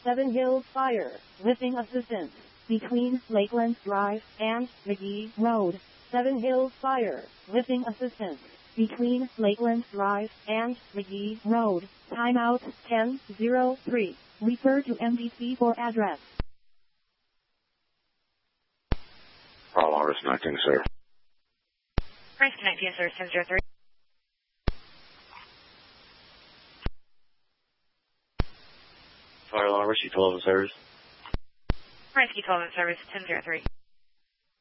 Seven Hills Fire, lifting assistance, between Lakeland Drive and McGee Road. Seven Hills Fire, lifting assistance, between Lakeland Drive and McGee Road. Timeout 10:03. Refer to MDC for address. Fire alarm is connecting, sir. Press connecting, sir, 1003. Fire alarm, rescue 12 service. Rescue 12 service, 1003.